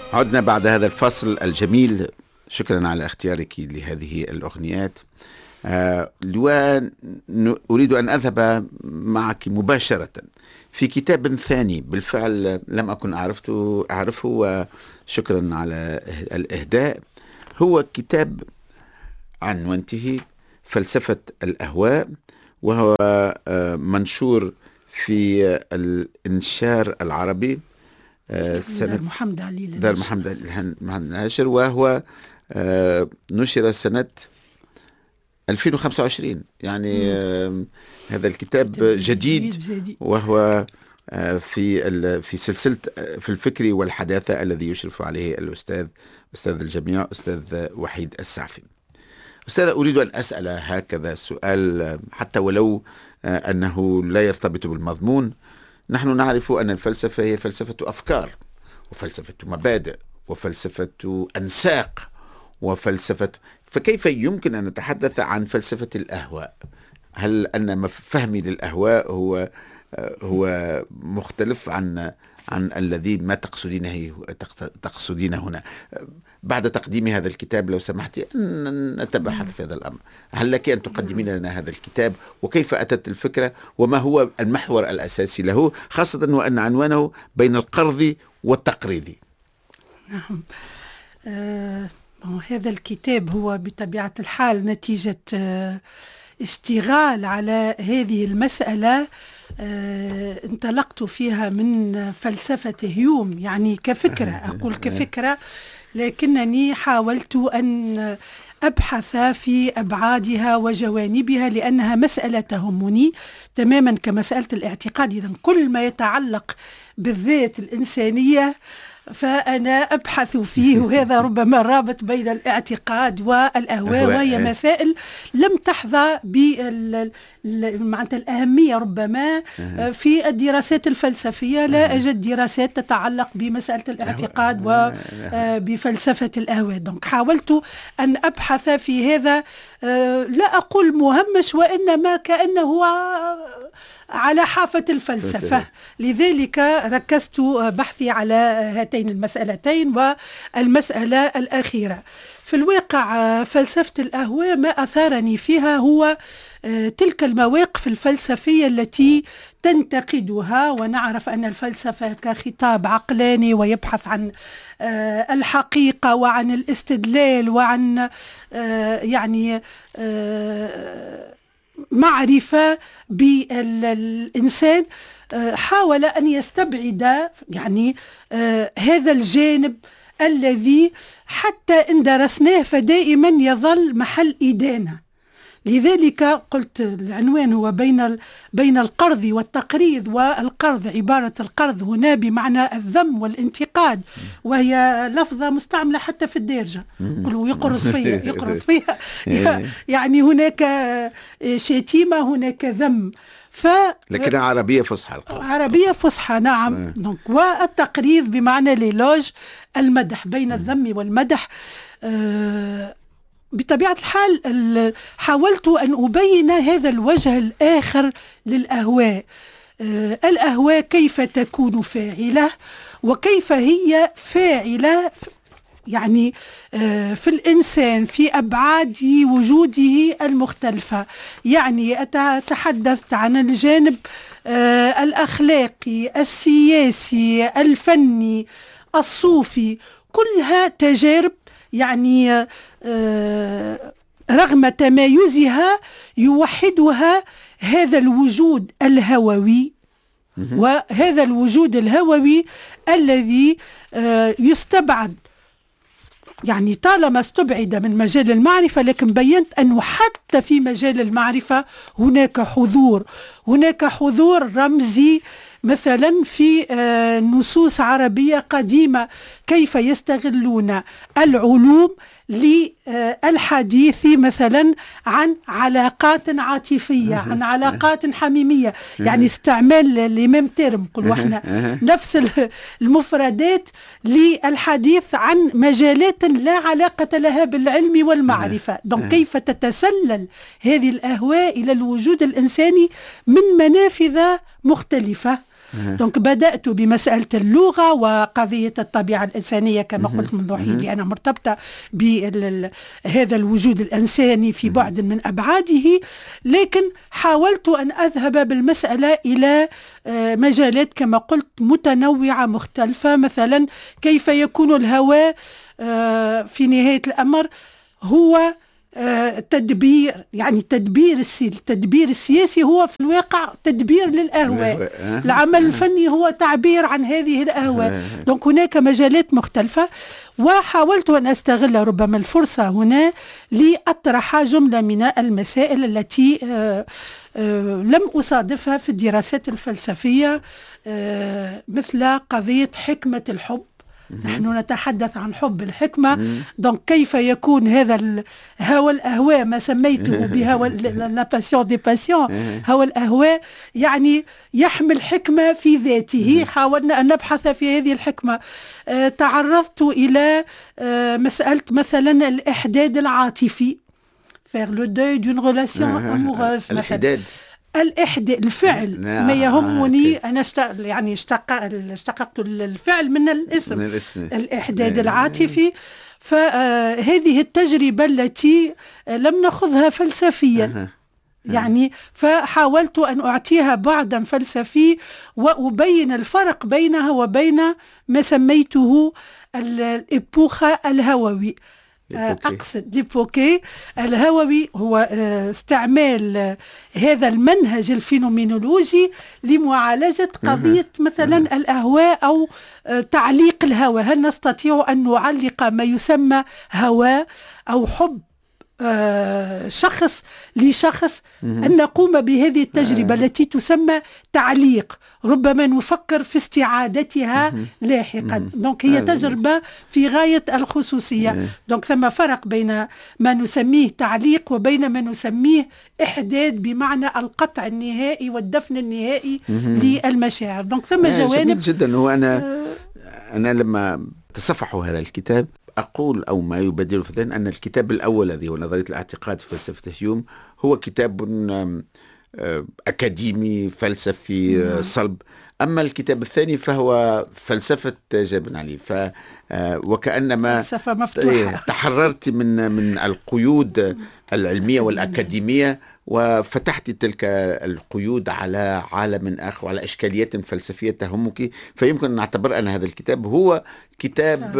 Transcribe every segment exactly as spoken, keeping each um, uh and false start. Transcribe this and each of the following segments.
عدنا بعد هذا الفصل الجميل. شكرا على اختيارك لهذه الأغنيات. آه وأريد أن أذهب معك مباشرة في كتاب ثاني بالفعل لم أكن أعرفته أعرفه وشكرا على الإهداء. هو كتاب عنوانته فلسفة الأهواء، وهو آه منشور في الإنشار العربي سنة دار محمد علي دار محمد علي الناشر، وهو آه نشر سنة ألفين وخمسة وعشرين. يعني آه هذا الكتاب جديد, جديد وهو آه في في سلسلة في الفكر والحداثة الذي يشرف عليه الأستاذ أستاذ الجميع أستاذ وحيد السعفي. أستاذ، أريد أن أسأل هكذا سؤال حتى ولو آه أنه لا يرتبط بالمضمون. نحن نعرف أن الفلسفة هي فلسفة أفكار وفلسفة مبادئ وفلسفة أنساق وفلسفة، فكيف يمكن أن نتحدث عن فلسفة الأهواء؟ هل أن فهمي للأهواء هو هو مختلف عن عن الذي ما تقصدينه تقصدين هنا؟ بعد تقديم هذا الكتاب لو سمحتي أن نتبحث في هذا الأمر. هل لك أن تقدمين لنا هذا الكتاب وكيف أتت الفكرة وما هو المحور الأساسي له، خاصة وأن عنوانه بين القرض والتقريض؟ نعم. آه هذا الكتاب هو بطبيعة الحال نتيجة آه اشتغال على هذه المسألة. آه انطلقت فيها من فلسفة هيوم، يعني كفكرة، أقول كفكرة، لكنني حاولت أن أبحث في أبعادها وجوانبها لأنها مسألة تهمني تماما كمسألة الاعتقاد. إذن كل ما يتعلق بالذات الإنسانية فأنا أبحث فيه، وهذا ربما رابط بين الاعتقاد والأهواء، وهي مسائل لم تحظى بالأهمية ربما في الدراسات الفلسفية. لا أجد دراسات تتعلق بمسألة الاعتقاد وبفلسفة الأهواء. دونك حاولت أن أبحث في هذا، لا أقول مهمش، وإنما كأنه على حافة الفلسفة. لذلك ركزت بحثي على هاتين المسألتين والمسألة الأخيرة. في الواقع فلسفة الأهواء ما أثارني فيها هو تلك المواقف الفلسفية التي تنتقدها، ونعرف أن الفلسفة كخطاب عقلاني ويبحث عن الحقيقة وعن الاستدلال وعن يعني معرفة بالإنسان، حاول أن يستبعد يعني هذا الجانب الذي حتى إن درسناه فدائما يظل محل إدانة. لذلك قلت العنوان هو بين بين القرض والتقريض. والقرض عبارة القرض هنا بمعنى الذم والانتقاد، وهي لفظة مستعملة حتى في الدارجة، يقولوا يقرض فيها يقرض فيها يعني هناك شتيمة، هناك ذم، ف لكنها عربية فصحى. عربية فصحى، نعم. والتقريض بمعنى ليلوج، المدح، بين الذم والمدح. أه بطبيعة الحال حاولت أن أبين هذا الوجه الآخر للأهواء. آه الأهواء كيف تكون فاعلة، وكيف هي فاعلة يعني آه في الإنسان في أبعاد وجوده المختلفة. يعني أتحدثت عن الجانب آه الأخلاقي، السياسي، الفني، الصوفي، كلها تجارب يعني آه رغم تمايزها يوحدها هذا الوجود الهووي، وهذا الوجود الهووي الذي آه يستبعد، يعني طالما استبعد من مجال المعرفة، لكن بينت أنه حتى في مجال المعرفة هناك حضور، هناك حضور رمزي. مثلا في نصوص عربية قديمة كيف يستغلون العلوم للحديث مثلا عن علاقات عاطفية، عن علاقات حميمية، يعني استعمال لميم تيرم نقولوا احنا نفس المفردات للحديث عن مجالات لا علاقة لها بالعلم والمعرفة. دونك كيف تتسلل هذه الأهواء إلى الوجود الإنساني من منافذ مختلفة. دونك بدأت بمسألة اللغة وقضية الطبيعة الإنسانية كما قلت منذ حين، لأنها مرتبطة بهذا الوجود الإنساني في بعد من أبعاده، لكن حاولت أن أذهب بالمسألة إلى مجالات كما قلت متنوعة مختلفة. مثلا كيف يكون الهواء في نهاية الأمر هو تدبير، يعني تدبير التدبير السياسي هو في الواقع تدبير للأهواء، العمل الفني هو تعبير عن هذه الأهواء. دونك هناك مجالات مختلفة، وحاولت أن أستغل ربما الفرصة هنا لأطرح جملة من المسائل التي لم أصادفها في الدراسات الفلسفية، مثل قضية حكمة الحب. نحن نتحدث عن حب الحكمة، دونك كيف يكون هذا هوى الأهواء، ما سميته بهوى لا باسيون دي باسيون، هوى الأهواء يعني يحمل حكمة في ذاته. حاولنا أن نبحث في هذه الحكمة. آه تعرضت إلى آه مسألة مثلا الإحداد العاطفي، faire le deuil d'une relation amoureuse. الإحداد الإحداء الفعل ما يهمني أنا اشتق يعني اشتق اشتققت الفعل من الاسم, من الاسم. الإحداد العاطفي. فهذه التجربة التي لم نأخذها فلسفيا يعني، فحاولت أن أعطيها بعدا فلسفي وأبين الفرق بينها وبين ما سميته الإبوخة الهووي. أقصد ليبوكي الهووي هو استعمال هذا المنهج الفينومينولوجي لمعالجة قضية مثلا الأهواء أو تعليق الهوى. هل نستطيع أن نعلق ما يسمى هوى أو حب شخص لشخص، أن نقوم بهذه التجربة التي تسمى تعليق، ربما نفكر في استعادتها لاحقا. دونك هي تجربة في غاية الخصوصية. دونك ثم فرق بين ما نسميه تعليق وبين ما نسميه إحداد، بمعنى القطع النهائي والدفن النهائي للمشاعر. دونك ثم جوانب جدا. هو أنا أنا لما تصفحوا هذا الكتاب أقول أو ما يبدل في ذهن أن الكتاب الأول الذي هو نظرية الاعتقاد في فلسفة هيوم هو كتاب أكاديمي فلسفي صلب، أما الكتاب الثاني فهو فلسفة جابن علي. ف وكأنما فلسفة مفتوحة. تحررت من من القيود العلمية والأكاديمية وفتحت تلك القيود على عالم آخر وعلى إشكاليات فلسفية تهمك. فيمكن أن نعتبر أن هذا الكتاب هو كتاب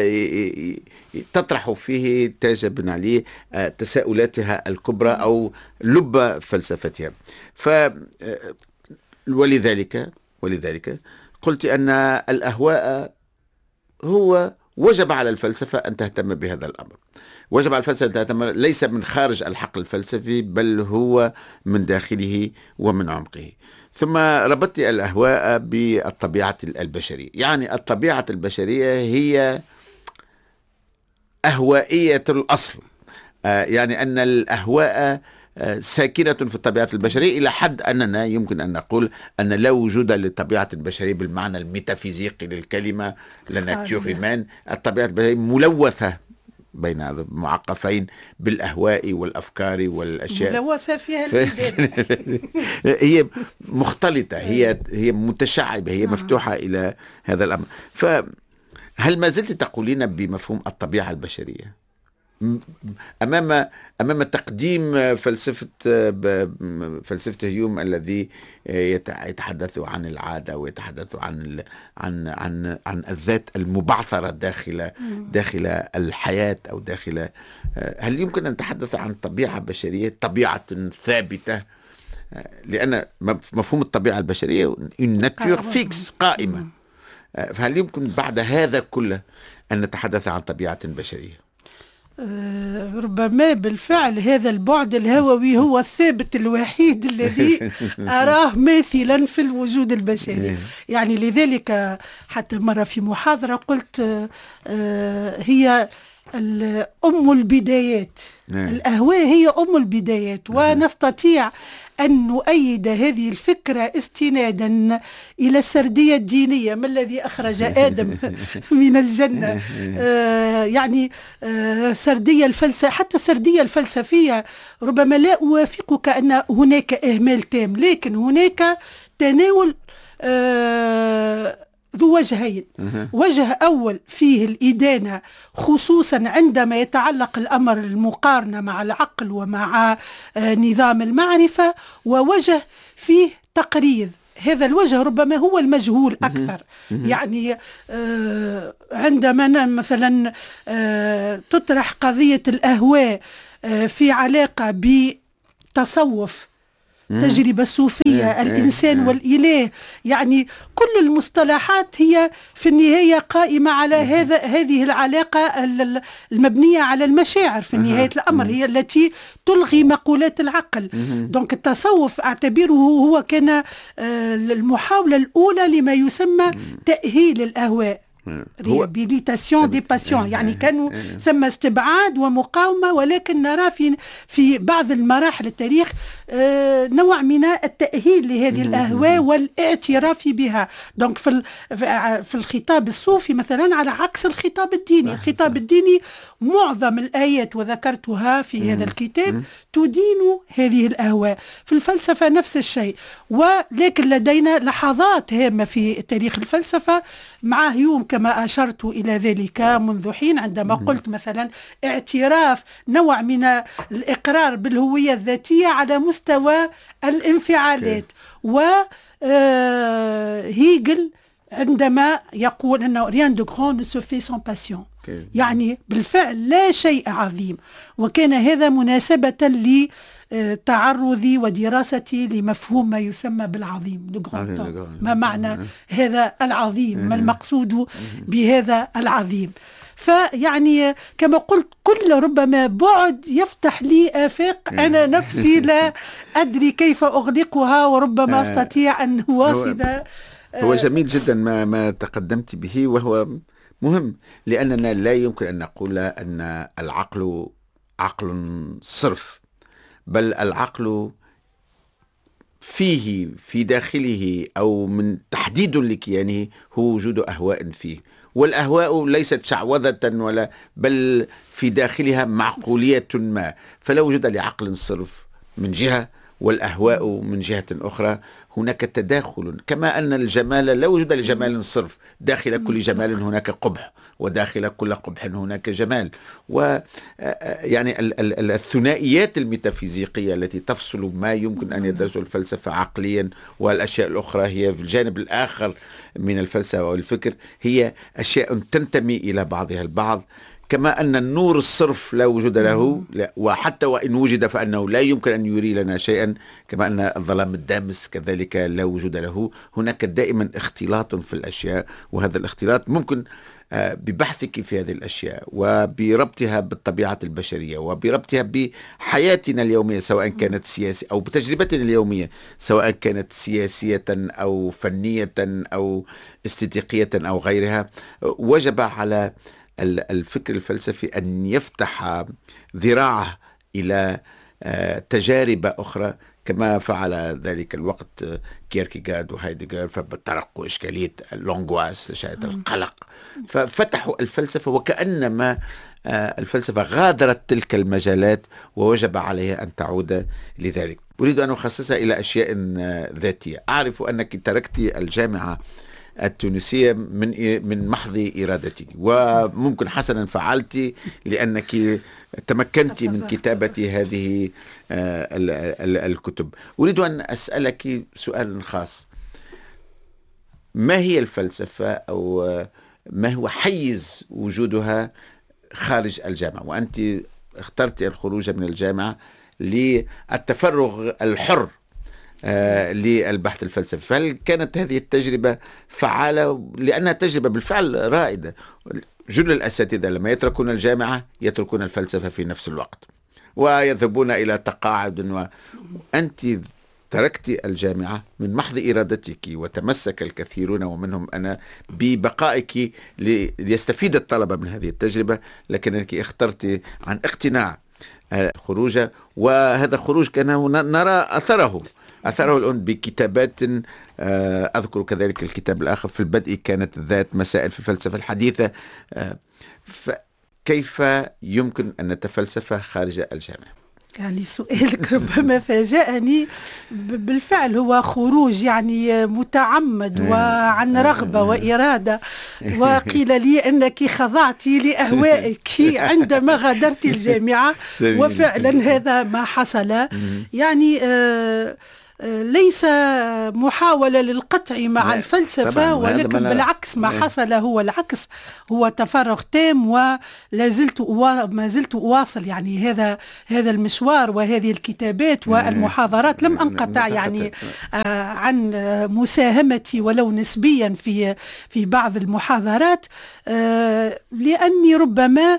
تطرح فيه تاج بن علي تساؤلاتها الكبرى أو لب فلسفتها. ف ولذلك ولذلك قلت أن الأهواء هو وجب على الفلسفة أن تهتم بهذا الأمر. وجب على الفلسفة أن تهتم ليس من خارج الحقل الفلسفي بل هو من داخله ومن عمقه. ثم ربطت الأهواء بالطبيعة البشرية، يعني الطبيعة البشرية هي أهوائية الأصل، يعني أن الأهواء ساكنة في الطبيعة البشرية إلى حد أننا يمكن أن نقول أن لا وجود للطبيعة البشرية بالمعنى الميتافيزيقي للكلمة لناتيور هيومان. الطبيعة البشرية ملوثة بين هذا معقفين بالأهواء والأفكار والأشياء، ملوثة فيها هي مختلطة، هي هي متشعبة، هي مفتوحة إلى هذا الأمر. فهل ما زلت تقولين بمفهوم الطبيعة البشرية أمام أمام تقديم فلسفة فلسفة هيوم الذي يتحدث عن العادة ويتحدث عن عن عن عن الذات المبعثرة داخل داخل الحياة أو داخل، هل يمكن أن نتحدث عن طبيعة بشرية، طبيعة ثابتة؟ لأن مفهوم الطبيعة البشرية une nature fixe قائمة، فهل يمكن بعد هذا كله أن نتحدث عن طبيعة بشرية؟ أه ربما بالفعل هذا البعد الهووي هو الثابت الوحيد الذي أراه ماثلا في الوجود البشري. يعني لذلك حتى مرة في محاضرة قلت أه هي أم البدايات، الأهواء هي أم البدايات، ونستطيع أن نؤيد هذه الفكرة استنادا إلى السردية الدينية، ما الذي أخرج آدم من الجنة. آه يعني آه سردية الفلسفة، حتى السردية الفلسفية ربما لا أوافقك أن هناك إهمال تام، لكن هناك تناول ذو وجهين. وجه أول فيه الإدانة، خصوصا عندما يتعلق الأمر المقارنة مع العقل ومع نظام المعرفة، ووجه فيه تقريض. هذا الوجه ربما هو المجهول أكثر. يعني عندما مثلا تطرح قضية الأهواء في علاقة بتصوف، تجربة صوفية، الإنسان والإله، يعني كل المصطلحات هي في النهاية قائمة على هذا هذه العلاقة المبنية على المشاعر في نهاية الأمر، هي التي تلغي مقولات العقل. دونك التصوف أعتبره هو كان المحاولة الأولى لما يسمى تأهيل الأهواء، ريابيليتاسيون دي باسيون. يعني كانوا ثم استبعاد ومقاومة، ولكن نرى في في بعض المراحل التاريخ نوع من التأهيل لهذه الأهواء والاعتراف بها. دونك في في الخطاب الصوفي مثلا على عكس الخطاب الديني. الخطاب الديني معظم الآيات وذكرتها في هذا الكتاب تدين هذه الأهواء. في الفلسفة نفس الشيء، ولكن لدينا لحظات هامة في تاريخ الفلسفة مع هيوم كما أشرت إلى ذلك منذ حين، عندما قلت مثلا اعتراف نوع من الإقرار بالهوية الذاتية على مستوى الانفعالات. وهيجل عندما يقول أنه rien de grand ne se fait sans passion، يعني بالفعل لا شيء عظيم. وكان هذا مناسبة لتعرضي ودراستي لمفهوم ما يسمى بالعظيم، ما معنى هذا العظيم، ما المقصود بهذا العظيم. فيعني كما قلت كل ربما بعد يفتح لي آفاق أنا نفسي لا أدري كيف أغلقها، وربما أستطيع أن أواصل. هو جميل جدا ما ما تقدمت به، وهو مهم، لأننا لا يمكن أن نقول أن العقل عقل صرف، بل العقل فيه في داخله أو من تحديد لكيانه هو وجود أهواء فيه، والأهواء ليست شعوذة ولا، بل في داخلها معقولية ما. فلا وجود لعقل صرف من جهة والأهواء من جهة أخرى، هناك تداخل. كما أن الجمال لا وجود لجمال صرف، داخل كل جمال هناك قبح، وداخل كل قبح هناك جمال. ويعني الثنائيات الميتافيزيقية التي تفصل ما يمكن أن يدرسه الفلسفة عقليا، والأشياء الأخرى هي في الجانب الآخر من الفلسفة والفكر، هي أشياء تنتمي إلى بعضها البعض. كما أن النور الصرف لا وجود له، لا، وحتى وإن وجد فإنه لا يمكن أن يري لنا شيئا. كما أن الظلام الدامس كذلك لا وجود له. هناك دائما اختلاط في الأشياء، وهذا الاختلاط ممكن ببحثك في هذه الأشياء وبربطها بالطبيعة البشرية وبربطها بحياتنا اليومية، سواء كانت سياسية أو بتجربتنا اليومية، سواء كانت سياسية أو فنية أو استيقية أو غيرها. وجب على الفكر الفلسفي أن يفتح ذراعه إلى تجارب أخرى، كما فعل ذلك الوقت كيركيغارد وهايدغر، فبطرقوا إشكالية اللونغواس، شاية القلق، ففتحوا الفلسفة، وكأنما الفلسفة غادرت تلك المجالات ووجب عليها أن تعود لذلك. أريد أن أخصصها إلى أشياء ذاتية. أعرف أنك تركت الجامعة التونسية من من محض إرادتك، وممكن حسنا فعلت لأنك تمكنت من كتابة هذه الكتب. أريد أن أسألك سؤال خاص: ما هي الفلسفة، أو ما هو حيز وجودها خارج الجامعة؟ وأنت اخترت الخروج من الجامعة للتفرغ الحر آه للبحث الفلسفي. فهل كانت هذه التجربة فعالة؟ لأنها تجربة بالفعل رائدة. جل الأساتذة لما يتركون الجامعة يتركون الفلسفة في نفس الوقت ويذهبون إلى تقاعد، وأنت تركت الجامعة من محض إرادتك، وتمسك الكثيرون ومنهم أنا ببقائك ليستفيد الطلبة من هذه التجربة، لكنك اخترت عن اقتناع الخروج. وهذا خروج كان نرى أثره أثره الآن بكتابات. أذكر كذلك الكتاب الآخر في البدء كانت ذات مسائل في الفلسفة الحديثة. فكيف يمكن أن نتفلسف خارج الجامعة؟ يعني سؤالك ربما فاجأني. بالفعل هو خروج يعني متعمد وعن رغبة وإرادة، وقيل لي أنك خضعت لأهوائك عندما غادرت الجامعة، وفعلا هذا ما حصل. يعني آه ليس محاولة للقطع مع الفلسفة، ولكن بالعكس ما حصل هو العكس، هو تفرغ تام، ولا زلت ما زلت أواصل يعني هذا هذا المشوار وهذه الكتابات والمحاضرات. لم أنقطع يعني عن مساهمتي ولو نسبيا في في بعض المحاضرات، لأني ربما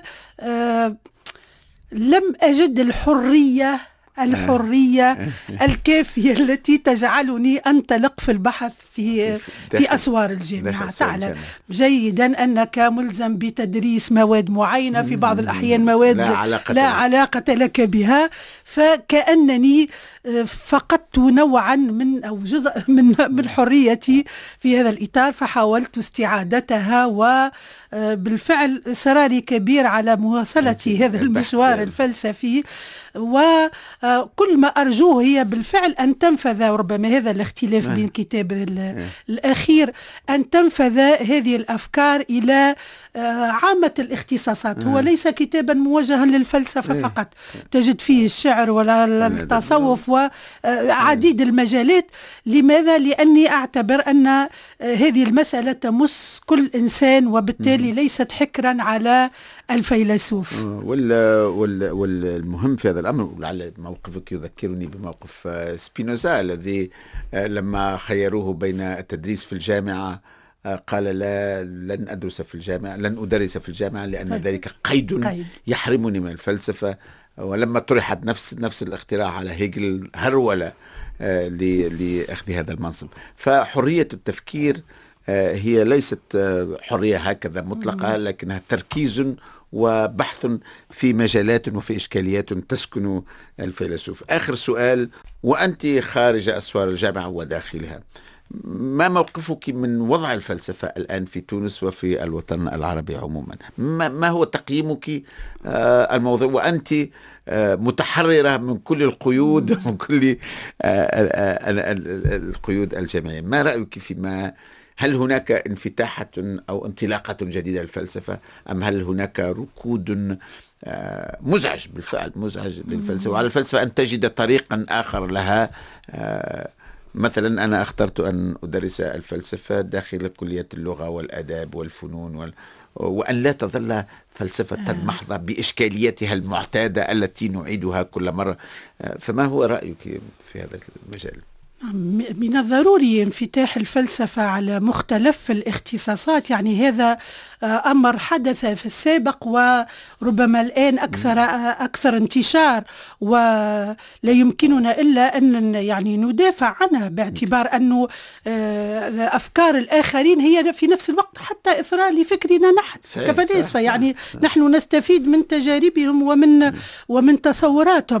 لم أجد الحرية الحرية الكافية التي تجعلني أنطلق في البحث في في أسوار الجامعة. تعلم جيدا أنك ملزم بتدريس مواد معينة، في بعض الأحيان مواد لا علاقة, لا علاقة لك بها، فكأنني فقدت نوعا من أو جزء من من حريتي في هذا الإطار، فحاولت استعادتها، وبالفعل إصراري كبير على مواصلة هذا المشوار الفلسفي. وكل ما أرجوه هي بالفعل أن تنفذ، وربما هذا الاختلاف بين الكتاب الأخير، أن تنفذ هذه الأفكار إلى عامة الاختصاصات. هو ليس كتابا موجها للفلسفة فقط، تجد فيه الشعر ولا التصوف وعديد المجالات. لماذا؟ لأني أعتبر أن هذه المسألة تمس كل إنسان، وبالتالي ليست حكرا على الفيلسوف. والمهم في هذا الأمر، ولعل موقفك يذكرني بموقف سبينوزا الذي لما خيروه بين التدريس في الجامعة قال لا، لن أدرس في الجامعة، لن أدرس في الجامعة لأن ذلك قيد يحرمني من الفلسفة. ولما طرحت نفس نفس الاقتراح على هيجل هرولة لأخذ هذا المنصب. فحرية التفكير هي ليست حرية هكذا مطلقة، لكنها تركيز وبحث في مجالات وفي إشكاليات تسكن الفيلسوف. آخر سؤال، وأنت خارج أسوار الجامعة وداخلها، ما موقفك من وضع الفلسفة الآن في تونس وفي الوطن العربي عموما؟ ما هو تقييمك الموضوع وأنت متحررة من كل القيود من كل القيود الجامعية؟ ما رأيك فيما، هل هناك انفتاحة أو انطلاقة جديدة للفلسفة، أم هل هناك ركود مزعج بالفعل مزعج للفلسفة، وعلى الفلسفة أن تجد طريقا آخر لها؟ مثلا أنا اخترت أن أدرس الفلسفة داخل كلية اللغة والأداب والفنون وال... وأن لا تظل فلسفة محضة بإشكاليتها المعتادة التي نعيدها كل مرة. فما هو رأيك في هذا المجال؟ من الضروري انفتاح الفلسفة على مختلف الاختصاصات، يعني هذا أمر حدث في السابق وربما الآن أكثر أكثر انتشار، ولا يمكننا إلا أن يعني ندافع عنه، باعتبار أنه أفكار الآخرين هي في نفس الوقت حتى إثراء لفكرنا نحن كفلاسفة. يعني نحن نستفيد من تجاربهم ومن ومن تصوراتهم.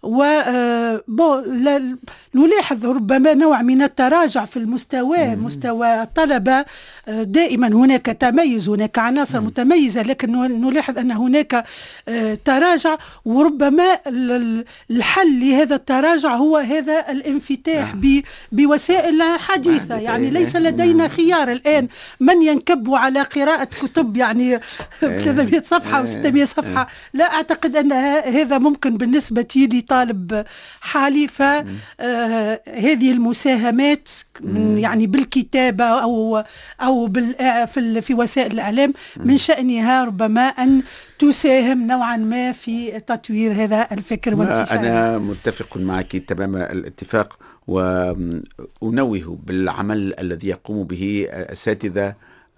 ونلاحظ ربما نوع من التراجع في المستوى مستوى الطلبة. دائما هناك تميز، هناك عناصر متميزة، لكن نلاحظ أن هناك تراجع، وربما الحل لهذا التراجع هو هذا الانفتاح بوسائل حديثة. يعني ليس لدينا خيار الآن من ينكب على قراءة كتب يعني ثلاثمئة صفحة أو ستمئة صفحة. لا أعتقد أن هذا ممكن بالنسبة لطالب حالي. فهذه المساهمات يعني بالكتابة أو أو في في وسائل الإعلام من شأنها ربما أن تساهم نوعا ما في تطوير هذا الفكر وانتشاره. أنا متفق معك تمام الاتفاق، وأنوه بالعمل الذي يقوم به أساتذة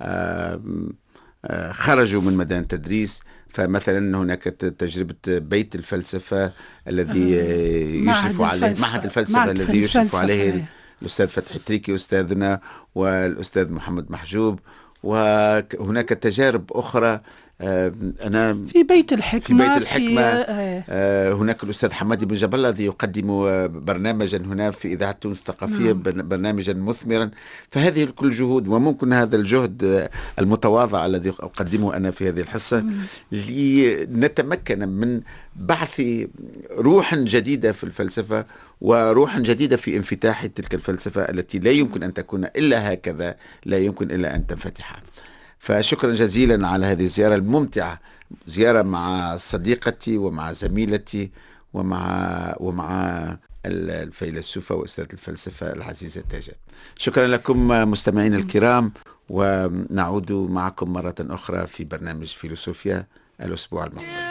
خرجوا من ميدان التدريس. فمثلا هناك تجربة بيت الفلسفة الذي يشرف عليه معهد الفلسفة الذي يشرف عليه الأستاذ فتحي التريكي أستاذنا والأستاذ محمد محجوب. وهناك تجارب أخرى أنا في بيت الحكمة في بيت الحكمة في آه هناك الأستاذ حمادي بن جبل الذي يقدم برنامجا هنا في إذاعة تونس الثقافية، نعم. برنامجا مثمرا. فهذه الكل جهود، وممكن هذا الجهد المتواضع الذي أقدمه أنا في هذه الحصة لنتمكن من بعث روح جديدة في الفلسفة، وروح جديدة في انفتاح تلك الفلسفة التي لا يمكن أن تكون إلا هكذا، لا يمكن إلا أن تنفتح. فشكرا جزيلا على هذه الزيارة الممتعة، زيارة مع صديقتي ومع زميلتي ومع ومع الفيلسوفة وأستاذ الفلسفة العزيزة تاجة. شكرا لكم مستمعين الكرام، ونعود معكم مرة أخرى في برنامج فيلسوفيا الأسبوع المقبل.